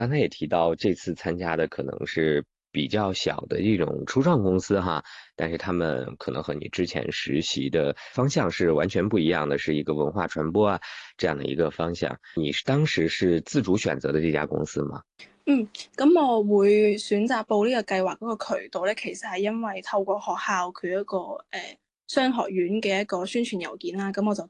刚才也提到，这次参加的可能是比较小的一种初创公司哈，但是他们可能和你之前实習的方向是完全不一樣的，是一個文化傳播啊這樣的一個方向。你是當時是自主選擇的這家公司嗎？ 咁我會選擇報呢個計劃嗰個渠道咧，其實係因為透過學校佢一個商學院嘅一個宣傳郵件啦，咁我就